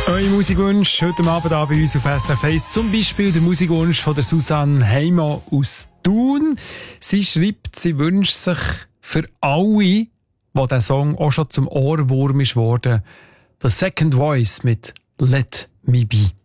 Eure Musikwunsch heute Abend hier bei uns auf SRF 1. Zum Beispiel der Musikwunsch von der Susanne Heimann aus Thun. Sie schreibt, sie wünscht sich für alle, wo der Song auch schon zum Ohrwurm ist worden, The Second Voice mit Let Me Be.